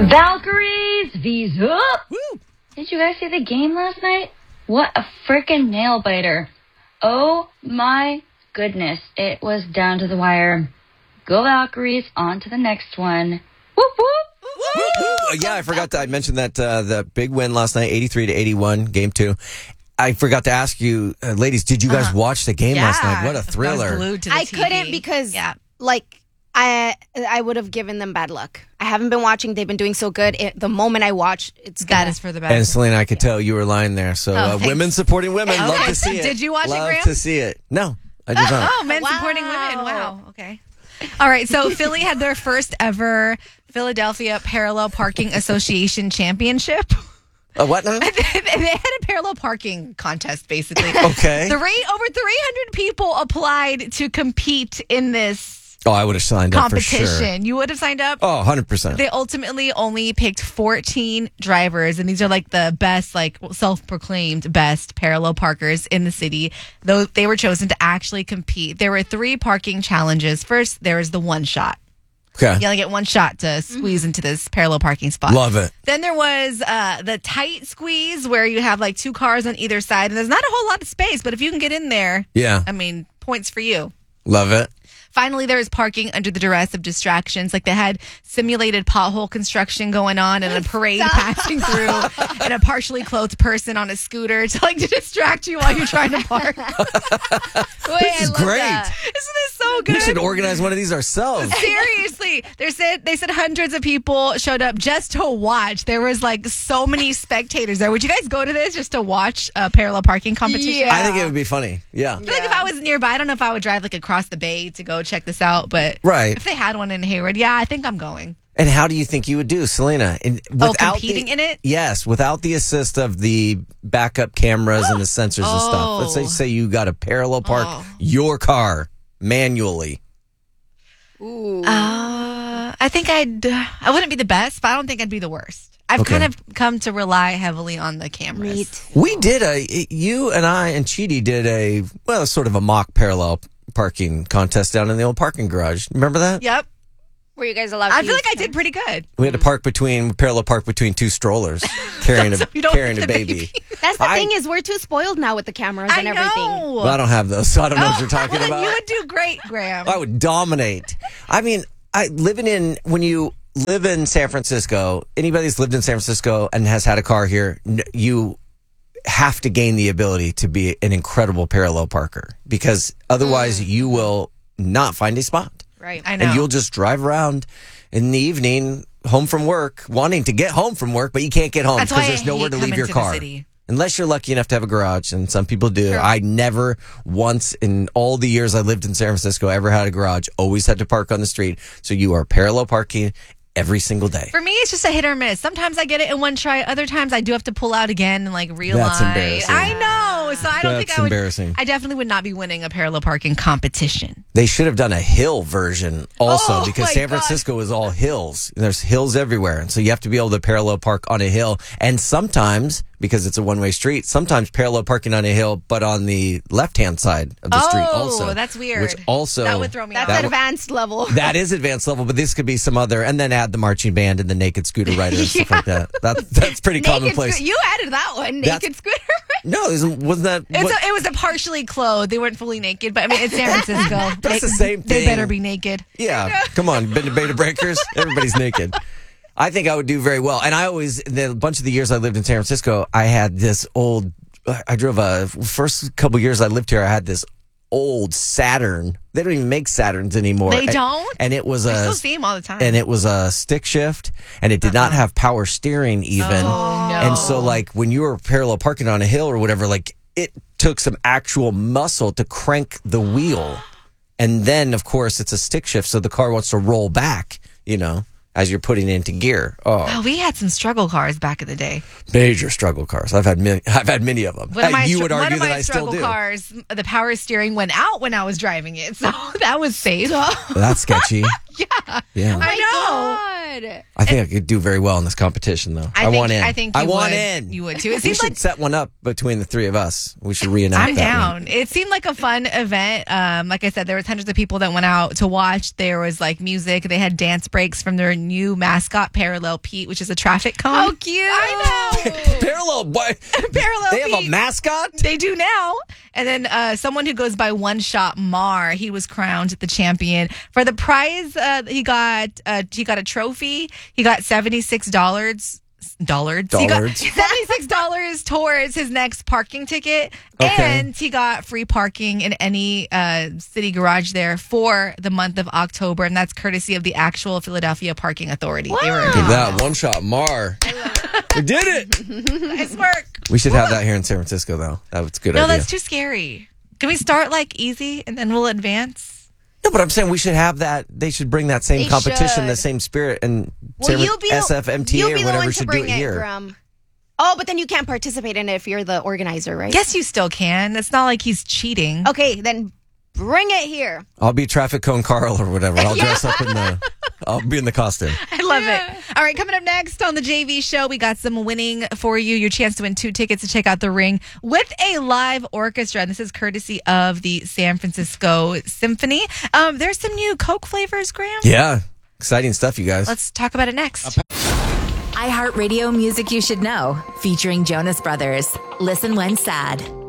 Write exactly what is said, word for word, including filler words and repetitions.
Valkyries, V's up. Woo. Did you guys see the game last night? What a freaking nail biter. Oh my goodness. It was down to the wire. Go Valkyries, on to the next one. Whoop, whoop. Woo, woo. Yeah, I forgot to I mentioned that uh, the big win last night, eighty-three to eighty-one, game two. I forgot to ask you, uh, ladies, did you guys uh-huh. watch the game yeah. last night? What a thriller. I, was to the I T V. couldn't because, yeah. like, I I would have given them bad luck. I haven't been watching. They've been doing so good. It, the moment I watch, it's That gonna, is for the best. And Selena, I could tell you were lying there. So oh, uh, women supporting women, okay. love to see it. Did you watch love it, Graham? to see it. No, I did not. Oh, men wow. supporting women. Wow. Okay. All right. So Philly had their first ever Philadelphia Parallel Parking Association Championship. Uh, what now? they had a parallel parking contest, basically. Okay. The rate over three hundred people applied to compete in this Oh, I would have signed up for competition. sure. You would have signed up? Oh, one hundred percent. They ultimately only picked fourteen drivers, and these are like the best, like self-proclaimed best parallel parkers in the city. Though they were chosen to actually compete. There were three parking challenges. First, there was the one shot. Okay. You only get one shot to squeeze into this parallel parking spot. Love it. Then there was uh, the tight squeeze where you have like two cars on either side, and there's not a whole lot of space, but if you can get in there, Yeah. I mean, points for you. Love it. Finally, there was parking under the duress of distractions. Like they had simulated pothole construction going on and a parade passing through and a partially clothed person on a scooter to like to distract you while you're trying to park. Wait, This is great. That. Isn't this so good? We should organize one of these ourselves. Seriously, they said they said hundreds of people showed up just to watch. There was like so many spectators there. Would you guys go to this just to watch a parallel parking competition? Yeah. I think it would be funny. Yeah. I feel like if I was nearby, I don't know if I would drive like across the bay to go check this out, but Right. if they had one in Hayward, yeah, I think I'm going. And how do you think you would do, Selena? In, Oh, competing the, in it? Yes, without the assist of the backup cameras and the sensors and stuff. Let's say, Oh. say you got to parallel park Oh. your car manually. Ooh. Uh, I think I'd, I wouldn't be the best, but I don't think I'd be the worst. I've Okay. kind of come to rely heavily on the cameras. Me too. We did a, you and I and Chidi did a, well, sort of a mock parallel parking contest down in the old parking garage. Remember that? Yep. Were you guys allowed to I feel use like I them? did pretty good. We had to park between, parallel park between two strollers, carrying a, So you don't carrying a hit the baby. baby. That's the I- thing is we're too spoiled now with the cameras I and everything. know. Well, I don't have those, so I don't know what you're talking well, then about. you would do great, Graham. I would dominate. I mean, I living in when you live in San Francisco. Anybody that's lived in San Francisco and has had a car here, n- you have to gain the ability to be an incredible parallel parker because otherwise Mm. you will not find a spot. Right. I know. And you'll just drive around in the evening, home from work, wanting to get home from work, but you can't get home That's because why there's I nowhere hate to leave coming your to the car. city. Unless you're lucky enough to have a garage, and some people do. I never once in all the years I lived in San Francisco ever had a garage. Always had to park on the street. So you are parallel parking every single day. For me, it's just a hit or miss. Sometimes I get it in one try. Other times I do have to pull out again and like realize. That's embarrassing. I know. So I don't That's think I would. embarrassing. I definitely would not be winning a parallel parking competition. They should have done a hill version also Oh, because my San God. Francisco is all hills. There's hills everywhere. And so you have to be able to parallel park on a hill. And sometimes, because it's a one-way street, sometimes parallel parking on a hill, but on the left-hand side of the street Oh, also. that's weird. Which also... That would throw me That's off. That- advanced level. That is advanced level, but this could be some other, and then add the marching band and the naked scooter rider and stuff like that. That that's pretty Naked commonplace. scoo- you added that one. Naked That's- scooter. No, isn't wasn't that? It's what- a, it was a partially clothed. They weren't fully naked, but I mean, it's San Francisco. That's they, the same They thing. better be naked. yeah, come on, been to Beta Breakers. Everybody's naked. I think I would do very well, and I always the bunch of the years I lived in San Francisco, I had this old. I drove a first couple years I lived here. I had this old Saturn. They don't even make Saturns anymore. They And- don't? And it was I a still see them all the time. and it was a stick shift, and it did not have power steering even. Oh, no. And so, like, when you were parallel parking on a hill or whatever, like, it took some actual muscle to crank the wheel. And then, of course, it's a stick shift, so the car wants to roll back, you know, as you're putting it into gear. Oh, Oh, we had some struggle cars back in the day. major struggle cars. I've had many, I've had many of them. One of Uh, my, you str- would one argue of my that I still struggle do. cars, the power steering went out when I was driving it, so that was safe. That's sketchy. yeah, Yeah. I know. God. it. I think I could do very well in this competition, though. I, I think, want in. I think I you want would. in. You would too. It We seems should like set one up between the three of us. We should reenact I'm that down. one. It seemed like a fun event. Um, like I said, there was hundreds of people that went out to watch. There was like music. They had dance breaks from their new mascot, Parallel Pete, which is a traffic cone. How cute! I know. Parallel, what? Parallel They have Pete. a mascot? They do now. And then uh, someone who goes by One Shot Mar, he was crowned the champion. For the prize, uh, he got uh, he got a trophy. He got seventy-six dollars. Dollars. He got Dollars. seventy-six dollars towards his next parking ticket. Okay. And he got free parking in any uh, city garage there for the month of October. And that's courtesy of the actual Philadelphia Parking Authority. They were Look at that. One shot Mar. We did it. nice work. We should have that here in San Francisco, though. That was a good No, idea. that's too scary. Can we start like easy and then we'll advance? No, but I'm saying we should have that. They should bring that same They competition, should. the same spirit, and Well, you'll be the- S F M T A you'll or be the whatever one to should do bring it it, here. Grum. Oh, but then you can't participate in it if you're the organizer, right? Yes, you still can. It's not like he's cheating. Okay, then bring it here. I'll be traffic cone Carl or whatever. I'll dress up in the. I'll be in the costume. I love it. All right, coming up next on the J V show, we got some winning for you. Your chance to win two tickets to check out The Ring with a live orchestra. And this is courtesy of the San Francisco Symphony. Um, there's some new Coke flavors, Graham. Yeah, exciting stuff, you guys. Let's talk about it next. iHeartRadio Music You Should Know, featuring Jonas Brothers. Listen when sad.